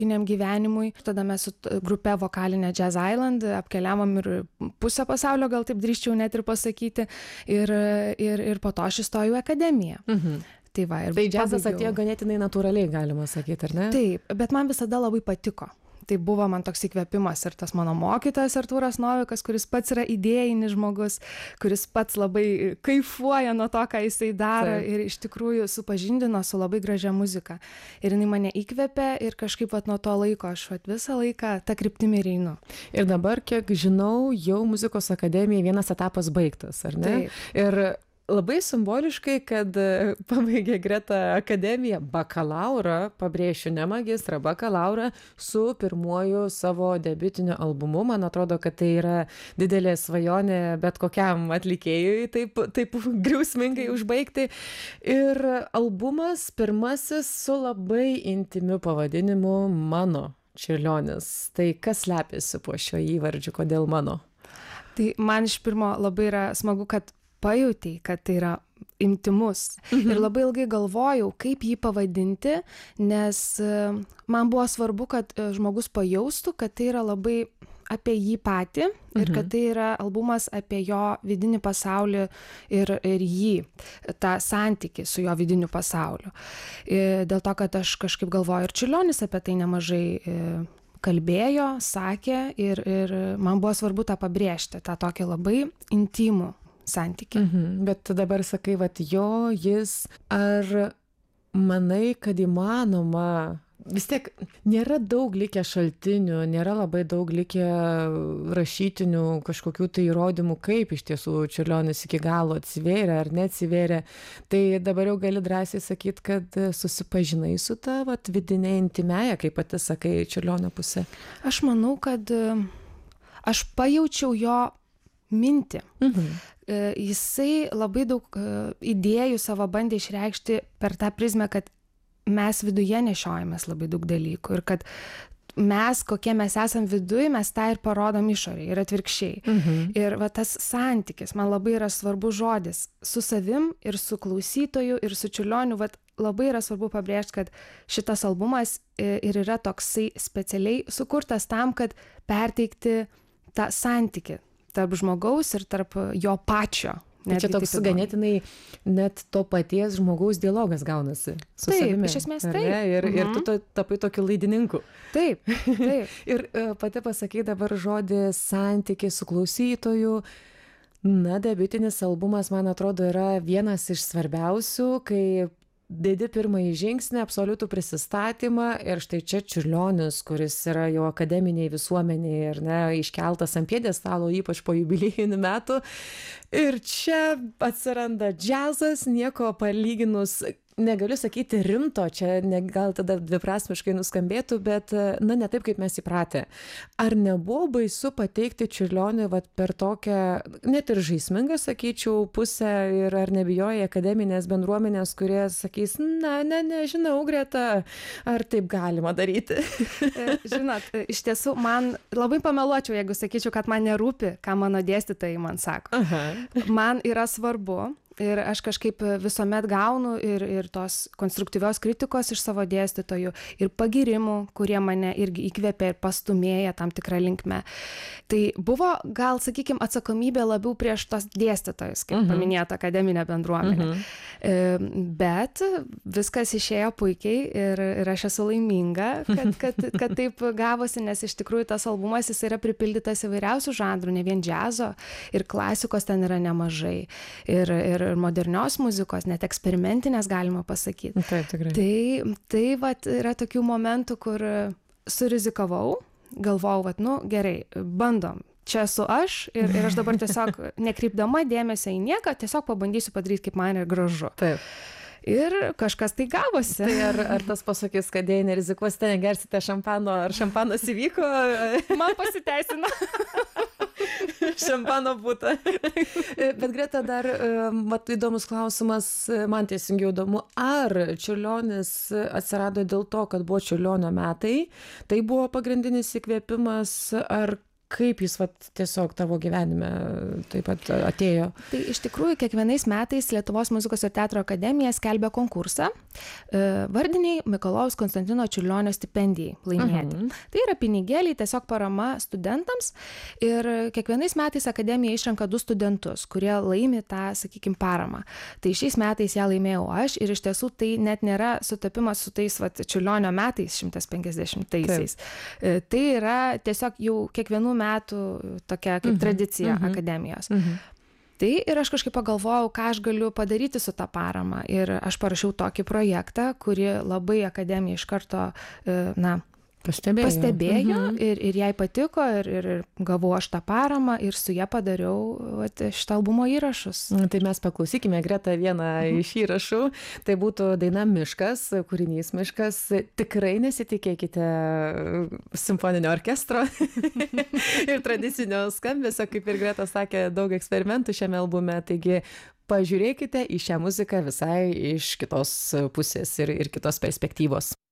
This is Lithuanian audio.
gyvenimui. Tada mes su grupe vokalinė Jazz Island apkeliavom ir pusę pasaulio, gal taip drįsčiau net ir pasakyti. Ir po to aš įstojau į akademiją. Tai va, ir tai džiazas atėjo ganėtinai natūraliai, galima sakyti, ar ne? Taip, bet man visada labai patiko. Tai buvo man toks įkvėpimas ir tas mano mokytojas Artūras Novikas, kuris pats yra idėjinis žmogus, kuris pats labai kaifuoja nuo to, ką jisai daro. Taip. Ir iš tikrųjų supažindino su labai gražia muzika. Ir jinai mane įkvėpė ir kažkaip nuo to laiko aš visą laiką tą kryptimį einu. Ir dabar, kiek žinau, jau muzikos akademijai vienas etapas baigtas, ar ne? Taip. Ir labai simboliškai, kad pabaigė Greta akademiją bakalaurą, pabrėšiu, ne magistrą, bakalaurą su pirmuoju savo debiutiniu albumu. Man atrodo, kad tai yra didelė svajonė bet kokiam atlikėjui taip griausmingai užbaigti. Ir albumas pirmasis su labai intimiu pavadinimu Mano Čiurlionis. Tai kas slepiasi po šiuo įvardžiu, kodėl mano? Tai man iš pirmo labai yra smagu, kad pajutei, kad tai yra intimus. Ir labai ilgai galvojau, kaip jį pavadinti, nes man buvo svarbu, kad žmogus pajaustų, kad tai yra labai apie jį patį ir kad tai yra albumas apie jo vidinį pasaulį ir jį, tą santykį su jo vidiniu pasauliu. Dėl to, kad aš kažkaip galvoju, ir Čiurlionis apie tai nemažai kalbėjo, sakė ir man buvo svarbu tą pabrėžti, tą tokį labai intimų santykį. Bet dabar sakai, jis, ar manai, kad įmanoma, vis tiek nėra daug likę šaltinių, nėra labai daug likę rašytinių kažkokių tai įrodymų, kaip iš tiesų Čiurlionis iki galo atsivėrė ar neatsivėrė. Tai dabar jau gali drąsiai sakyti, kad susipažinai su ta vidinė intimėja, kaip pati sakai, Čiurlionio pusė. Aš manau, kad aš pajaučiau jo mintį. Jisai labai daug idėjų savo bandė išreikšti per tą prizmę, kad mes viduje nešiojamės labai daug dalykų ir kad mes, kokie mes esam viduj, mes tą ir parodom išorėje ir atvirkščiai. Ir tas santykis, man labai yra svarbus žodis, su savim ir su klausytoju ir su Čiurlioniu, labai yra svarbu pabrėžti, kad šitas albumas ir yra toksai specialiai sukurtas tam, kad perteikti tą santykį tarp žmogaus ir tarp jo pačio. Tai čia toks ganėtinai net to paties žmogaus dialogas gaunasi su savimi. Iš esmės taip. Ir tu tapai tokiu laidininku. Taip. Ir pati pasakai dabar žodį santykį su klausytoju. Debiutinis albumas, man atrodo, yra vienas iš svarbiausių, kai dedi pirmąjį žingsnį, absoliutų prisistatymą ir štai čia Čiurlionis, kuris yra jau akademiniai visuomeniai ir iškeltas ant pjedestalo, ypač po jubiliejinių metų. Ir čia atsiranda džiazas, nieko palyginus, negaliu sakyti rimto, čia gal tada dviprasmiškai nuskambėtų, bet ne taip, kaip mes įpratę. Ar nebuvo baisu pateikti Čiurlionį per tokią, net ir žaismingą, sakyčiau, pusę ir ar nebijojai akademinės bendruomenės, kurie sakys, nežinau, Greta, ar taip galima daryti? Žinot, iš tiesų, man labai pameluočiau, jeigu sakyčiau, kad man nerūpi, ką mano dėstytojai man sako. Man yra svarbu. Ir aš kažkaip visuomet gaunu ir tos konstruktyvios kritikos iš savo dėstytojų ir pagirimų, kurie mane irgi įkvėpė ir pastumėja tam tikrą linkmę. Tai buvo, gal, sakykime, atsakomybė labiau prieš tos dėstytojus, kaip paminėta akademinė bendruomenė. Bet viskas išėjo puikiai ir aš esu laiminga, kad taip gavosi, nes iš tikrųjų tas albumas jis yra pripildytas įvairiausių žanrų, ne vien džiazo, ir klasikos ten yra nemažai. Ir modernios muzikos, net eksperimentinės galima pasakyti. Taip, tikrai. Tai yra tokių momentų, kur surizikavau, galvojau, gerai, bandom. Čia esu aš ir aš dabar tiesiog nekreipdama dėmesio į nieką, tiesiog pabandysiu padaryti, kaip man yra gražu. Taip. Ir kažkas tai gavosi. Tai ar tas pasakys, kad jei nerizikuosite, negersite šampano, ar šampanas įvyko? Man pasiteisino. Šampano būta. Bet Greta, dar įdomus klausimas, man teisingiau įdomu, ar Čiurlionis atsirado dėl to, kad buvo Čiurlionio metai, tai buvo pagrindinis įkvėpimas, ar kaip jis tiesiog tavo gyvenime taip pat atėjo? Tai iš tikrųjų kiekvienais metais Lietuvos muzikos ir teatro akademija skelbia konkursą vardiniai Mikalojaus Konstantino Čiurlionio stipendijai laimėti. Tai yra pinigėliai, tiesiog parama studentams ir kiekvienais metais akademija išrenka 2 studentus, kurie laimi tą, sakykime, paramą. Tai šiais metais ją laimėjau aš ir iš tiesų tai net nėra sutapimas su tais Čiurlionio metais 150-aisiais. Tai yra tiesiog jau kiekvienų metų tokia kaip tradicija akademijos. Tai ir aš kažkaip pagalvojau, ką aš galiu padaryti su tą paramą. Ir aš parašiau tokį projektą, kurį labai akademija iš karto, pastebėjo ir jai patiko ir gavau aš tą paramą ir su ją padariau šitą albumo įrašus. Tai mes paklausykime, Greta, vieną iš įrašų. Tai būtų daina Miškas, kūrinys Miškas. Tikrai nesitikėkite simfoninio orkestro ir tradicinio skambesio, kaip ir Greta sakė, daug eksperimentų šiame albume. Taigi pažiūrėkite į šią muziką visai iš kitos pusės ir kitos perspektyvos.